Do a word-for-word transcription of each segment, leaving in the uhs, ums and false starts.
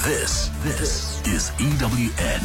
This, this is E W N.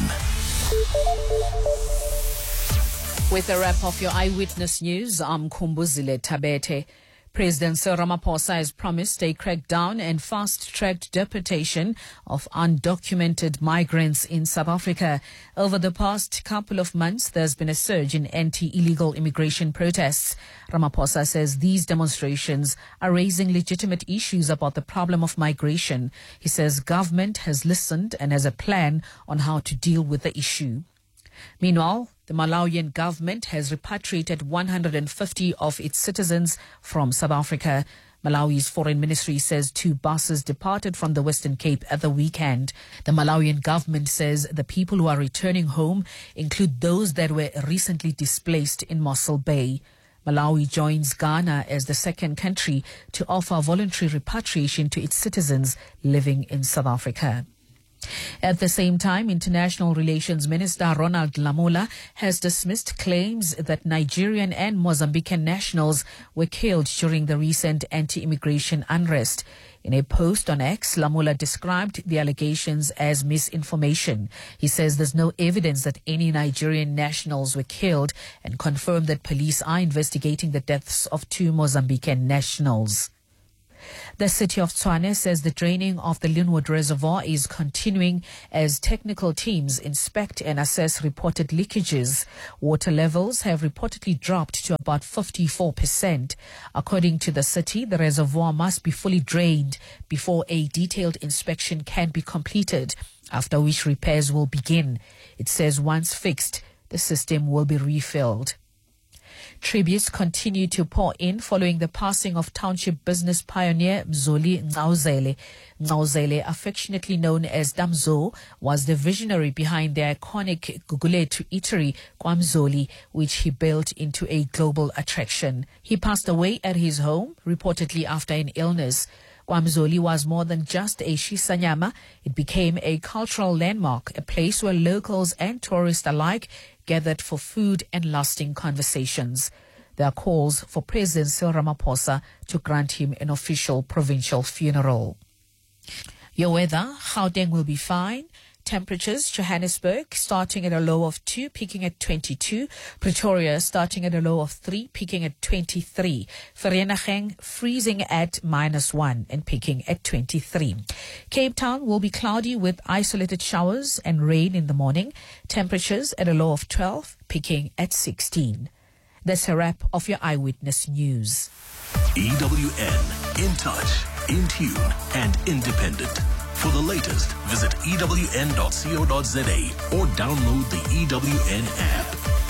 With a wrap of your Eyewitness News, I'm Kumbuzile Tabete. President Cyril Ramaphosa has promised a crackdown and fast-tracked deportation of undocumented migrants in South Africa. Over the past couple of months, there's been a surge in anti-illegal immigration protests. Ramaphosa says these demonstrations are raising legitimate issues about the problem of migration. He says government has listened and has a plan on how to deal with the issue. Meanwhile, the Malawian government has repatriated one hundred fifty of its citizens from South Africa. Malawi's foreign ministry says two buses departed from the Western Cape at the weekend. The Malawian government says the people who are returning home include those that were recently displaced in Mossel Bay. Malawi joins Ghana as the second country to offer voluntary repatriation to its citizens living in South Africa. At the same time, International Relations Minister Ronald Lamola has dismissed claims that Nigerian and Mozambican nationals were killed during the recent anti-immigration unrest. In a post on X, Lamola described the allegations as misinformation. He says there's no evidence that any Nigerian nationals were killed and confirmed that police are investigating the deaths of two Mozambican nationals. The city of Tshwane says the draining of the Linwood Reservoir is continuing as technical teams inspect and assess reported leakages. Water levels have reportedly dropped to about fifty-four percent. According to the city, the reservoir must be fully drained before a detailed inspection can be completed, after which repairs will begin. It says once fixed, the system will be refilled. Tributes continue to pour in following the passing of township business pioneer Mzoli Ngcauzele. Ngcauzele, affectionately known as Damzo, was the visionary behind the iconic Gugulethu eatery KwaMzoli, which he built into a global attraction. He passed away at his home, reportedly after an illness. KwaMzoli was more than just a shisanyama. It became a cultural landmark, a place where locals and tourists alike gathered for food and lasting conversations. There are calls for President Cyril Ramaphosa to grant him an official provincial funeral. Your weather, Gauteng will be fine. Temperatures, Johannesburg starting at a low of two, peaking at twenty-two. Pretoria starting at a low of three, peaking at twenty-three. Vereeniging freezing at minus one and peaking at twenty-three. Cape Town will be cloudy with isolated showers and rain in the morning. Temperatures at a low of twelve, peaking at sixteen. That's a wrap of your Eyewitness News. E W N, in touch, in tune, and independent. For the latest, visit E W N dot co dot za or download the E W N app.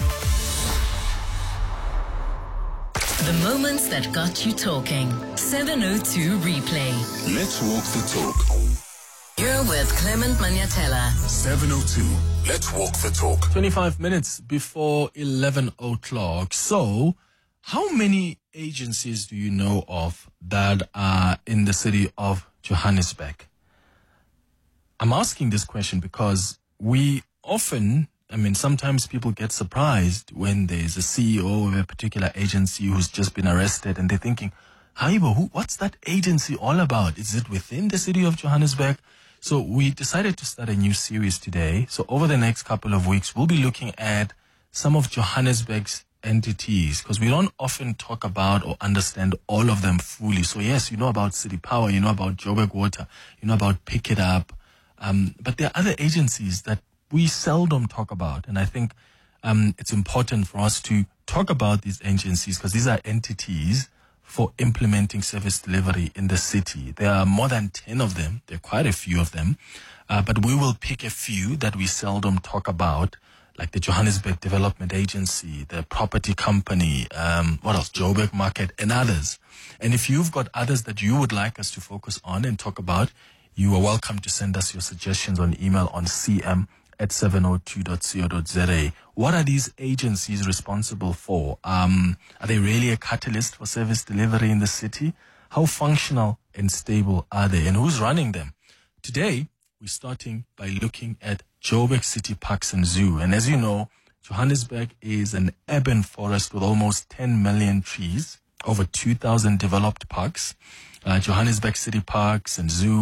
The moments that got you talking. seven oh two Replay. Let's walk the talk. You're with Clement Maniatella. seven oh two. Let's walk the talk. twenty-five minutes before eleven o'clock. So, how many agencies do you know of that are in the city of Johannesburg? I'm asking this question because we often, I mean, sometimes people get surprised when there's a C E O of a particular agency who's just been arrested and they're thinking, Haibo, who, what's that agency all about? Is it within the city of Johannesburg? So we decided to start a new series today. So over the next couple of weeks, we'll be looking at some of Johannesburg's entities because we don't often talk about or understand all of them fully. So yes, you know about City Power, you know about Joburg Water, you know about Pick It Up. Um, but there are other agencies that we seldom talk about. And I think um, it's important for us to talk about these agencies because these are entities for implementing service delivery in the city. There are more than ten of them. There are quite a few of them. Uh, but we will pick a few that we seldom talk about, like the Johannesburg Development Agency, the Property Company, um, what else, Joburg Market, and others. And if you've got others that you would like us to focus on and talk about, you are welcome to send us your suggestions on email on c m at seven oh two dot co dot za. What are these agencies responsible for? Um, are they really a catalyst for service delivery in the city? How functional and stable are they? And who's running them? Today, we're starting by looking at Joburg City Parks and Zoo. And as you know, Johannesburg is an urban forest with almost ten million trees, over two thousand developed parks. Uh, Johannesburg City Parks and Zoo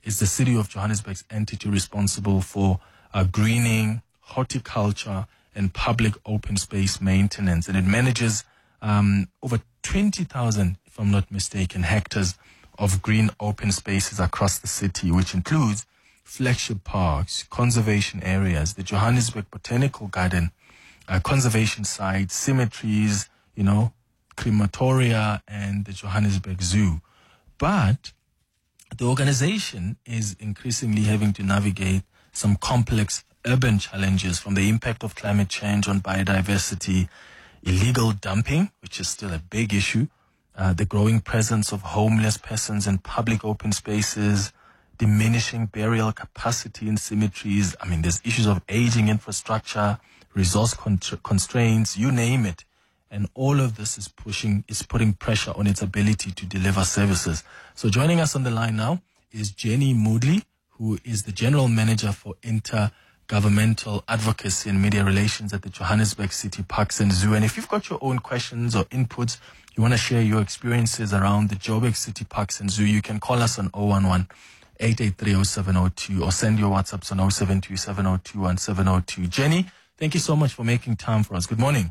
is the City of Johannesburg's entity responsible for uh, greening, horticulture, and public open space maintenance. And it manages um, over twenty thousand, if I'm not mistaken, hectares of green open spaces across the city, which includes flagship parks, conservation areas, the Johannesburg Botanical Garden, uh, conservation sites, cemeteries, you know, crematoria, and the Johannesburg Zoo. But the organization is increasingly having to navigate some complex urban challenges, from the impact of climate change on biodiversity, illegal dumping, which is still a big issue, uh, the growing presence of homeless persons in public open spaces, diminishing burial capacity in cemeteries. I mean, there's issues of aging infrastructure, resource con- constraints, you name it. And all of this is pushing, is putting pressure on its ability to deliver services. So joining us on the line now is Jenny Moodley, who is the General Manager for Intergovernmental Advocacy and Media Relations at the Johannesburg City Parks and Zoo. And if you've got your own questions or inputs, you want to share your experiences around the Joburg City Parks and Zoo, you can call us on zero one one, eight eight three, zero seven zero two or send your WhatsApps on zero seven two, seven zero two, one seven zero two. Jenny, thank you so much for making time for us. Good morning.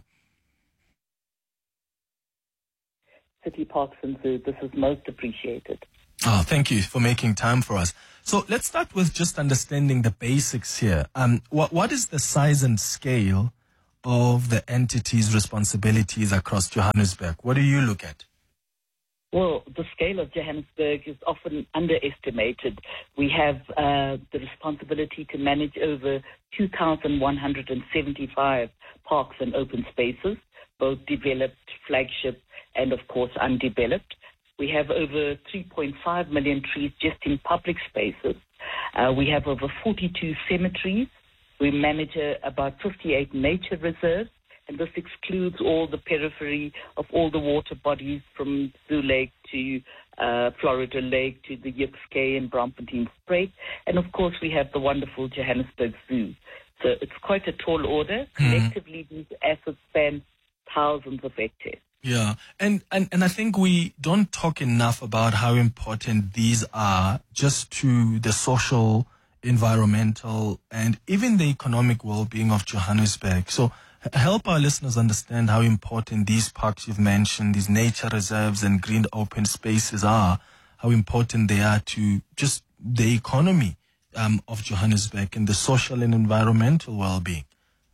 City Parks and Zoo, this is most appreciated. Oh, thank you for making time for us. So let's start with just understanding the basics here. Um, what what is the size and scale of the entity's responsibilities across Johannesburg? What do you look at? Well, the scale of Johannesburg is often underestimated. We have uh, the responsibility to manage over two thousand one hundred seventy-five parks and open spaces, both developed, flagship, and of course undeveloped. We have over three point five million trees just in public spaces. Uh, we have over forty-two cemeteries. We manage uh, about fifty-eight nature reserves, and this excludes all the periphery of all the water bodies from Zoo Lake to uh, Florida Lake to the Yukskay and Braamfontein Spruit. And of course, we have the wonderful Johannesburg Zoo. So it's quite a tall order. Collectively, these assets span thousands of hectares. Yeah, and, and, and I think we don't talk enough about how important these are just to the social, environmental, and even the economic well-being of Johannesburg. So help our listeners understand how important these parks you've mentioned, these nature reserves and green open spaces are, how important they are to just the economy um, of Johannesburg and the social and environmental well-being.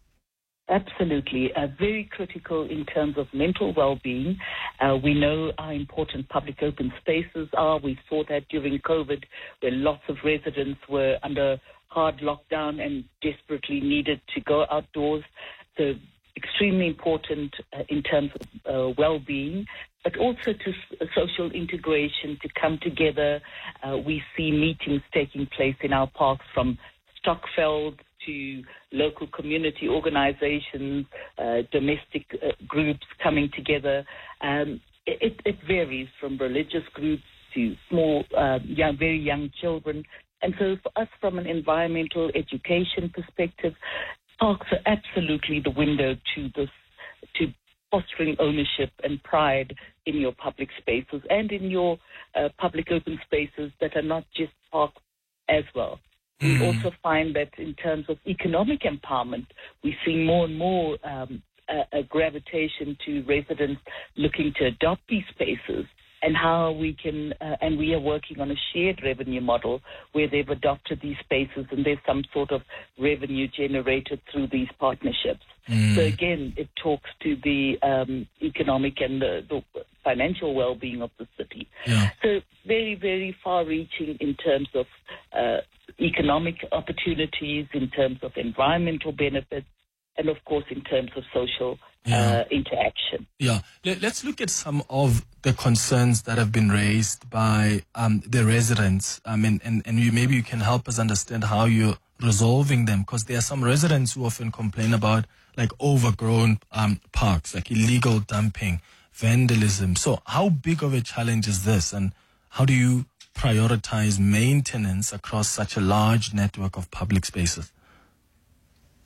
Absolutely. Uh, very critical in terms of mental well-being. Uh, we know how important public open spaces are. We saw that during COVID, where lots of residents were under hard lockdown and desperately needed to go outdoors. So extremely important uh, in terms of uh, well-being, but also to s- social integration, to come together. Uh, we see meetings taking place in our parks from Stockveld to local community organizations, uh, domestic uh, groups coming together. Um, it, it varies from religious groups to small, uh, young, very young children. And so for us, from an environmental education perspective, parks are absolutely the window to this, to fostering ownership and pride in your public spaces and in your uh, public open spaces that are not just parks as well. We mm. also find that in terms of economic empowerment, we see more and more um, a, a gravitation to residents looking to adopt these spaces, and how we can, uh, and we are working on a shared revenue model where they've adopted these spaces and there's some sort of revenue generated through these partnerships. Mm. So again, it talks to the um, economic and the, the financial well-being of the city. Yeah. So very, very far-reaching in terms of uh, economic opportunities, in terms of environmental benefits, and of course in terms of social yeah. uh, interaction. Yeah. Let, let's look at some of the concerns that have been raised by um, the residents. I mean, and, and you, maybe you can help us understand how you're resolving them, because there are some residents who often complain about like overgrown um, parks, like illegal dumping, vandalism. So how big of a challenge is this, and how do you prioritize maintenance across such a large network of public spaces?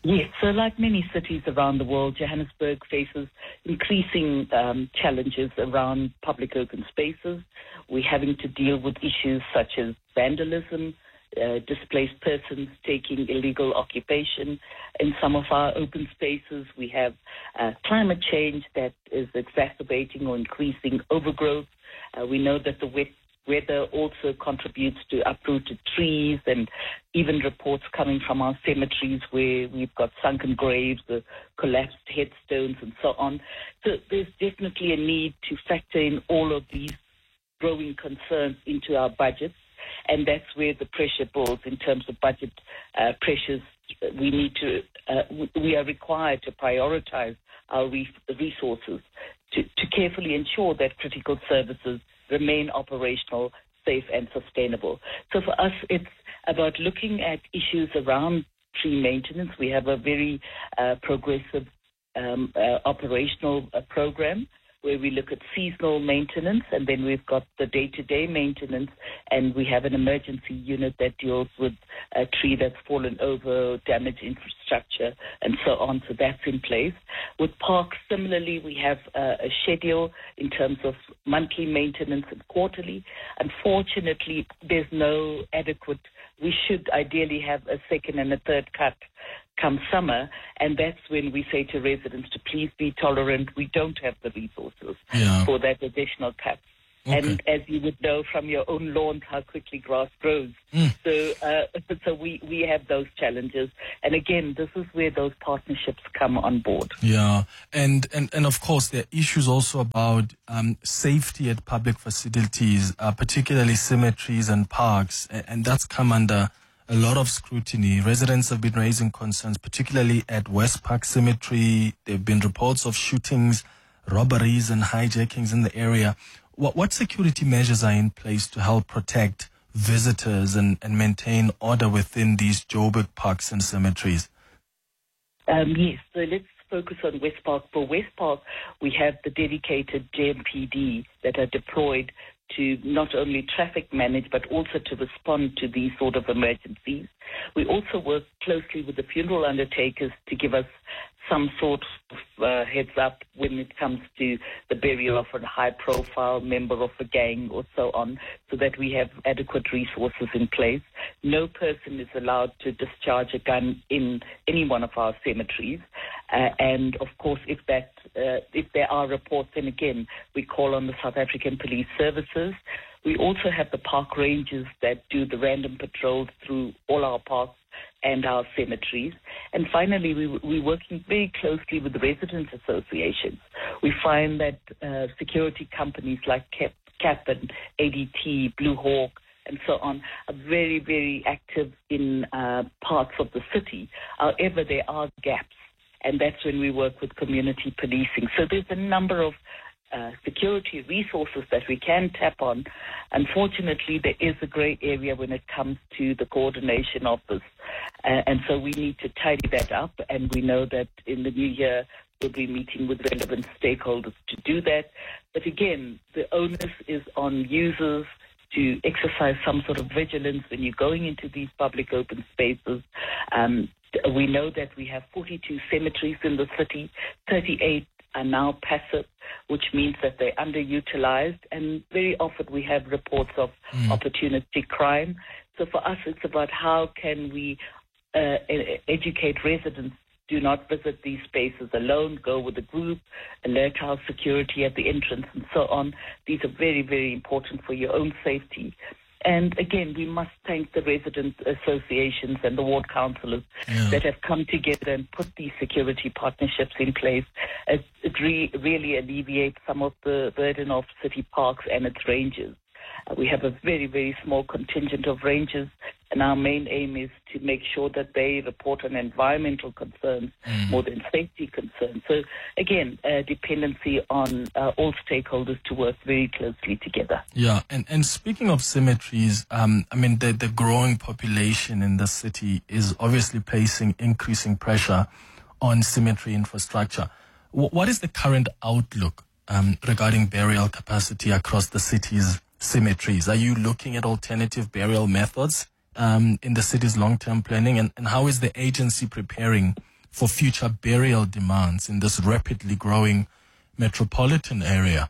Yes, so like many cities around the world, Johannesburg faces increasing um, challenges around public open spaces. We're having to deal with issues such as vandalism, uh, displaced persons taking illegal occupation in some of our open spaces. We have uh, climate change that is exacerbating or increasing overgrowth. Uh, we know that the wet weather also contributes to uprooted trees, and even reports coming from our cemeteries where we've got sunken graves, the collapsed headstones, and so on. So there's definitely a need to factor in all of these growing concerns into our budgets, and that's where the pressure builds in terms of budget uh, pressures. We need to, uh, we are required to prioritize our re- resources to, to carefully ensure that critical services remain operational, safe and sustainable. So for us, it's about looking at issues around tree maintenance. We have a very uh, progressive um, uh, operational uh, program where we look at seasonal maintenance, and then we've got the day-to-day maintenance, and we have an emergency unit that deals with a tree that's fallen over, damaged infrastructure, and so on. So that's in place. With parks, similarly, we have uh, a schedule in terms of monthly maintenance and quarterly. Unfortunately, there's no adequate. We should ideally have a second and a third cut come summer, and that's when we say to residents to please be tolerant. We don't have the resources yeah. for that additional cut. Okay. And as you would know from your own lawns, how quickly grass grows. Mm. So uh, so we, we have those challenges. And again, this is where those partnerships come on board. Yeah. And, and, and of course, there are issues also about um, safety at public facilities, uh, particularly cemeteries and parks. And, and that's come under a lot of scrutiny. Residents have been raising concerns, particularly at West Park Cemetery. There have been reports of shootings, robberies and hijackings in the area. What, what security measures are in place to help protect visitors and, and maintain order within these Joburg parks and cemeteries? Um, yes, so let's focus on West Park. For West Park, we have the dedicated J M P D that are deployed to not only traffic manage, but also to respond to these sort of emergencies. We also work closely with the funeral undertakers to give us some sort of uh, heads up when it comes to the burial of a high-profile member of a gang or so on, so that we have adequate resources in place. No person is allowed to discharge a gun in any one of our cemeteries. Uh, and, of course, if that uh, if there are reports, then again, we call on the South African Police Services. We also have the park rangers that do the random patrols through all our parks and our cemeteries. And finally, we, we're working very closely with the residents' associations. We find that uh, security companies like CAP, CAP and A D T, Blue Hawk, and so on, are very, very active in uh, parts of the city. However, there are gaps, and that's when we work with community policing. So there's a number of Uh, security resources that we can tap on. Unfortunately, there is a grey area when it comes to the coordination of this. Uh, and so we need to tidy that up, and we know that in the new year we'll be meeting with relevant stakeholders to do that. But again, the onus is on users to exercise some sort of vigilance when you're going into these public open spaces. Um, we know that we have forty-two cemeteries in the city, thirty-eight are now passive, which means that they're underutilized, and very often we have reports of mm. opportunistic crime. So for us, it's about how can we uh, educate residents, do not visit these spaces alone, go with a group, alert our security at the entrance, and so on. These are very, very important for your own safety. And again, we must thank the resident associations and the ward councillors yeah. that have come together and put these security partnerships in place. It, it re- really alleviates some of the burden of city parks and its rangers. Uh, we have a very, very small contingent of rangers, and our main aim is to make sure that they report on environmental concerns mm. more than safety concerns. So, again, uh, dependency on uh, all stakeholders to work very closely together. Yeah, and, and speaking of cemeteries, um, I mean, the, the growing population in the city is obviously placing increasing pressure on cemetery infrastructure. W- what is the current outlook um, regarding burial capacity across the city's cemeteries? Are you looking at alternative burial methods um, in the city's long-term planning, and, and how is the agency preparing for future burial demands in this rapidly growing metropolitan area?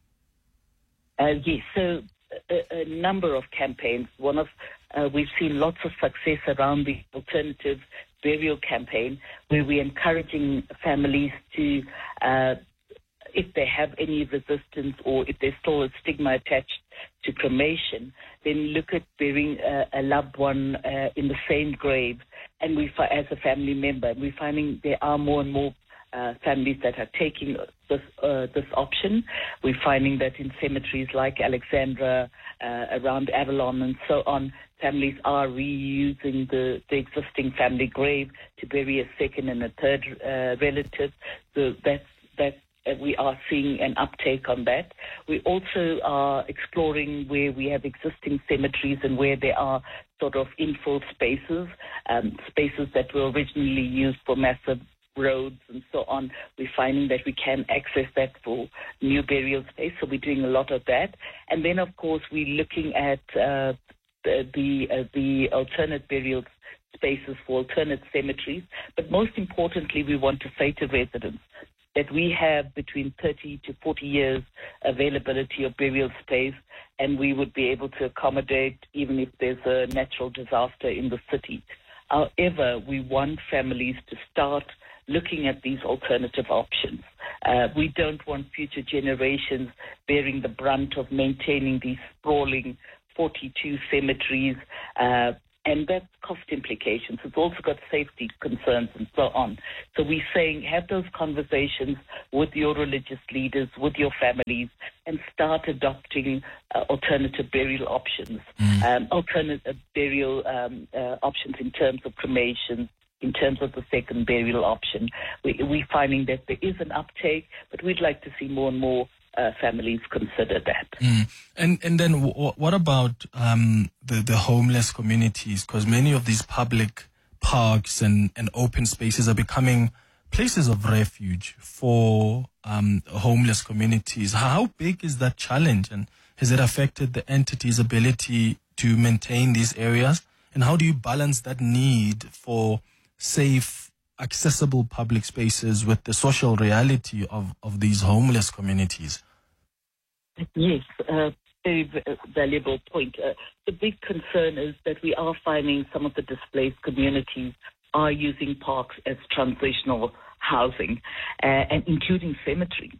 Uh, yes, so a, a number of campaigns. One of uh, we've seen lots of success around the alternative burial campaign, where we're encouraging families to, uh, if they have any resistance or if there's still a stigma attached to cremation, then look at burying uh, a loved one uh, in the same grave, and we, fi- as a family member, we're finding there are more and more uh, families that are taking this uh, this option. We're finding that in cemeteries like Alexandra, uh, around Avalon and so on, families are reusing the, the existing family grave to bury a second and a third uh, relative. So that's that's Uh, we are seeing an uptake on that. We also are exploring where we have existing cemeteries and where there are sort of infill spaces, um, spaces that were originally used for massive roads and so on. We're finding that we can access that for new burial space, so we're doing a lot of that. And then, of course, we're looking at uh, the the, uh, the alternate burial spaces for alternate cemeteries. But most importantly, we want to say to residents that we have between thirty to forty years availability of burial space, and we would be able to accommodate even if there's a natural disaster in the city. However, we want families to start looking at these alternative options. Uh, we don't want future generations bearing the brunt of maintaining these sprawling forty-two cemeteries, uh, and that's cost implications. It's also got safety concerns and so on. So we're saying have those conversations with your religious leaders, with your families, and start adopting uh, alternative burial options, mm. um, alternative burial um, uh, options in terms of cremation, in terms of the second burial option. We, we're finding that there is an uptake, but we'd like to see more and more Uh, families consider that. Mm. And and then w- what about um, the, the homeless communities? Because many of these public parks and, and open spaces are becoming places of refuge for um, homeless communities. How big is that challenge, and has it affected the entity's ability to maintain these areas? And how do you balance that need for safe, accessible public spaces with the social reality of, of these homeless communities? Yes, uh, very valuable point. Uh, the big concern is that we are finding some of the displaced communities are using parks as transitional housing, uh, and including cemeteries.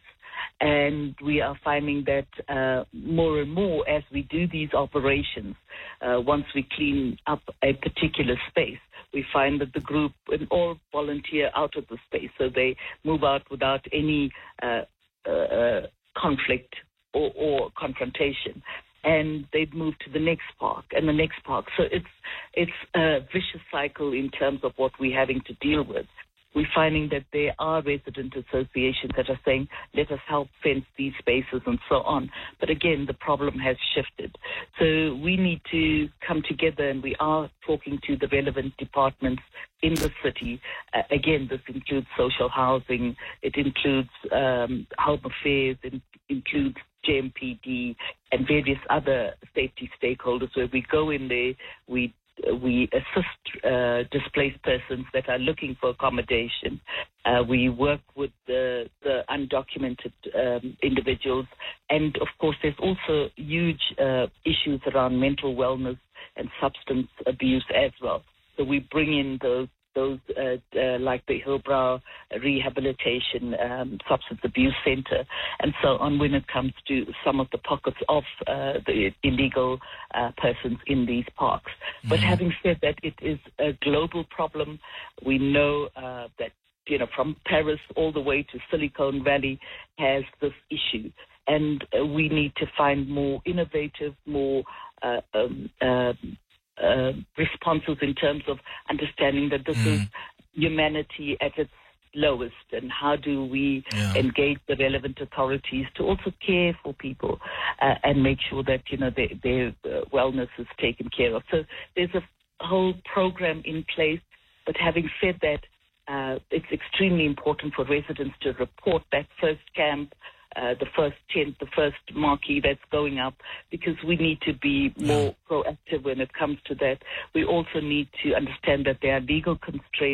And we are finding that uh, more and more as we do these operations, uh, once we clean up a particular space, we find that the group and all volunteer out of the space. So they move out without any uh, uh, conflict or, or confrontation. And they'd move to the next park and the next park. So it's it's a vicious cycle in terms of what we're having to deal with. We're finding that there are resident associations that are saying, let us help fence these spaces and so on. But again, the problem has shifted. So we need to come together, and we are talking to the relevant departments in the city. Uh, again, this includes social housing, it includes um, home affairs, it includes J M P D and various other safety stakeholders, where we go in there, we We assist uh, displaced persons that are looking for accommodation. Uh, we work with the, the undocumented um, individuals. And, of course, there's also huge uh, issues around mental wellness and substance abuse as well. So we bring in those, those uh, uh, like the Hillbrow Rehabilitation um, Substance Abuse Center and so on, when it comes to some of the pockets of uh, the illegal uh, persons in these parks. Mm-hmm. But having said that, it is a global problem. We know uh, that, you know, from Paris all the way to Silicon Valley has this issue. And uh, we need to find more innovative, more uh, um, uh, Uh, responses in terms of understanding that this mm. is humanity at its lowest, and how do we yeah. engage the relevant authorities to also care for people uh, and make sure that, you know, their, their uh, wellness is taken care of. So there's a whole program in place, but having said that, uh, it's extremely important for residents to report that first camp, Uh, the first tent, the first marquee that's going up, because we need to be more yeah. proactive when it comes to that. We also need to understand that there are legal constraints.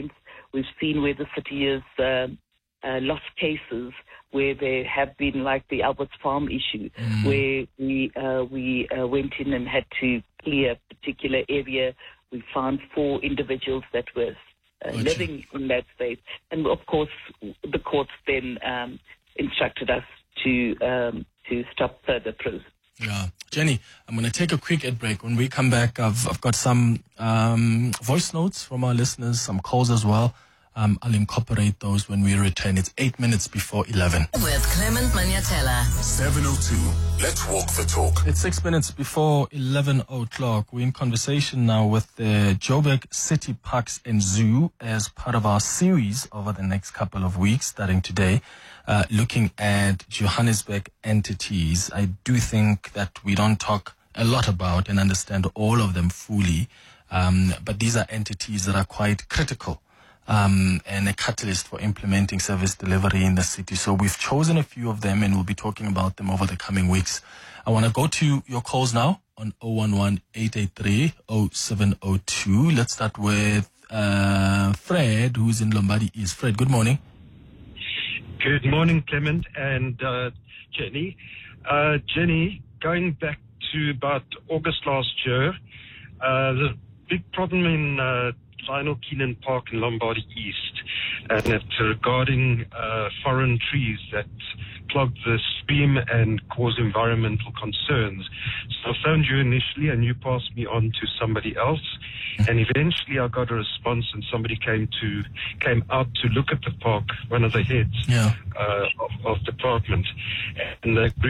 We've seen where the city has uh, uh, lost cases where there have been, like the Albert's Farm issue, mm. where we uh, we uh, went in and had to clear a particular area. We found four individuals that were uh, living in that space. And, of course, the courts then um, instructed us to um, to stop further process. Yeah. Jenny, I'm going to take a quick ad break. When we come back, I've, I've got some um, voice notes from our listeners, some calls as well. Um, I'll incorporate those when we return. It's eight minutes before eleven. With Clement Manyatela. seven oh two. Let's walk the talk. It's six minutes before eleven o'clock. We're in conversation now with the Joburg City Parks and Zoo as part of our series over the next couple of weeks, starting today, uh, looking at Johannesburg entities. I do think that we don't talk a lot about and understand all of them fully, um, but these are entities that are quite critical. Um, and a catalyst for implementing service delivery in the city. So we've chosen a few of them and we'll be talking about them over the coming weeks. I want to go to your calls now on zero one one, eight eight three, zero seven zero two. Let's start with uh, Fred, who's in Lombardy East. Fred, good morning. Good morning, Clement and uh, Jenny. Uh, Jenny, going back to about August last year, uh, the big problem in uh, Lionel Keenan Park in Lombardy East, and it's regarding uh, foreign trees that clog the stream and cause environmental concerns. So I phoned you initially and you passed me on to somebody else, and eventually I got a response and somebody came to came out to look at the park, one of the heads yeah. uh, of, of department, and they